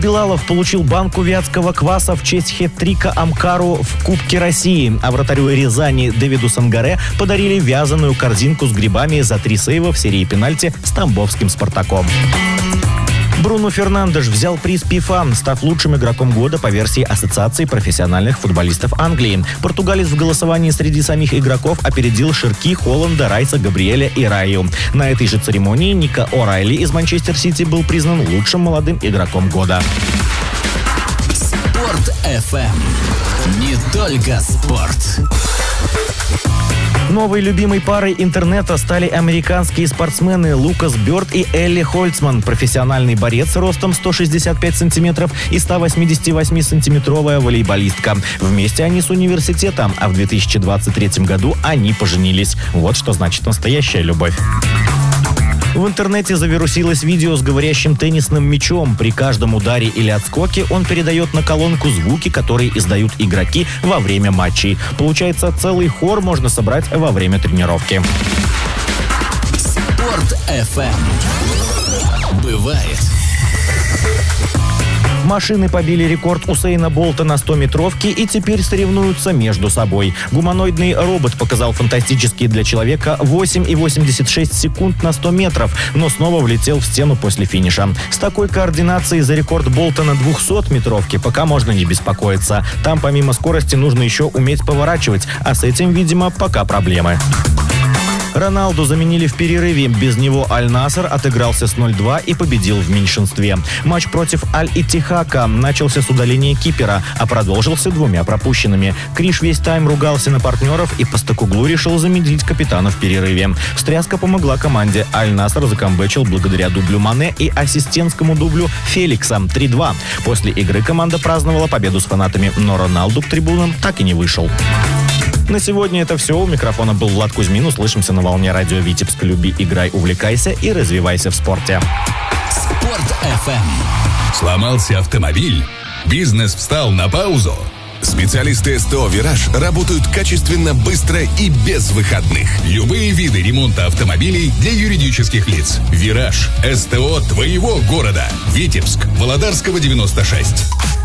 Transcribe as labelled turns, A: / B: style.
A: Билалов получил банку вятского кваса в честь хет-трика Амкару в Кубке России, а вратарю Рязани Давиду Сангаре подарили вязаную корзинку с грибами за 3 сейва в серии пенальти с тамбовским «Спартаком». Бруно Фернандеш взял приз ПИФА, став лучшим игроком года по версии Ассоциации профессиональных футболистов Англии. Португалец в голосовании среди самих игроков опередил Ширки, Холланда, Райса, Габриэля и Раю. На этой же церемонии Ника О'Райли из Манчестер Сити был признан лучшим молодым игроком года.
B: Спорт FM. Не только спорт.
A: Новой любимой парой интернета стали американские спортсмены Лукас Бёрд и Элли Хольцман, профессиональный борец ростом 165 сантиметров и 188-сантиметровая волейболистка. Вместе они с университета, а в 2023 году они поженились. Вот что значит настоящая любовь. В интернете завирусилось видео с говорящим теннисным мячом. При каждом ударе или отскоке он передает на колонку звуки, которые издают игроки во время матчей. Получается, целый хор можно собрать во время тренировки.
B: Спорт FM. Бывает.
A: Машины побили рекорд Усейна Болта на 100-метровке и теперь соревнуются между собой. Гуманоидный робот показал фантастические для человека 8,86 секунд на 100 метров, но снова влетел в стену после финиша. С такой координацией за рекорд Болта на 200-метровке пока можно не беспокоиться. Там помимо скорости нужно еще уметь поворачивать, а с этим, видимо, пока проблемы. Роналду заменили в перерыве. Без него Аль-Наср отыгрался с 0-2 и победил в меньшинстве. Матч против Аль-Иттихака начался с удаления кипера, а продолжился 2 пропущенными. Криш весь тайм ругался на партнеров, и Постекоглу решил замедлить капитана в перерыве. Встряска помогла команде. Аль-Наср закамбэчил благодаря дублю Мане и ассистентскому дублю Феликса 3-2. После игры команда праздновала победу с фанатами, но Роналду к трибунам так и не вышел. На сегодня это все. У микрофона был Влад Кузьмин. Услышимся на волне радио Витебск. Люби, играй, увлекайся и развивайся в спорте.
B: Спорт FM.
C: Сломался автомобиль? Бизнес встал на паузу? Специалисты СТО «Вираж» работают качественно, быстро и без выходных. Любые виды ремонта автомобилей для юридических лиц. «Вираж» – СТО твоего города. Витебск, Володарского, 96.